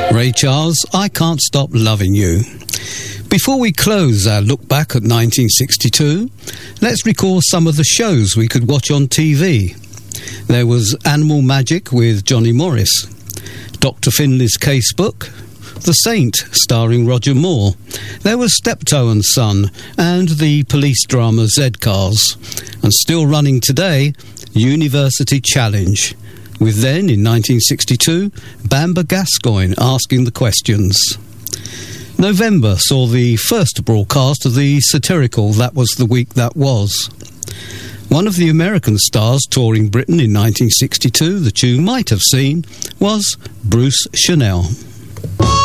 Ray Charles, I Can't Stop Loving You. Before we close our look back at 1962, let's recall some of the shows we could watch on TV. There was Animal Magic with Johnny Morris, Dr. Finley's Casebook, The Saint starring Roger Moore. There was Steptoe and Son and the police drama Z-Cars. And still running today, University Challenge, with then, in 1962, Bamber Gascoigne asking the questions. November saw the first broadcast of the satirical That Was the Week That Was. One of the American stars touring Britain in 1962 that you might have seen was Bruce Chanel.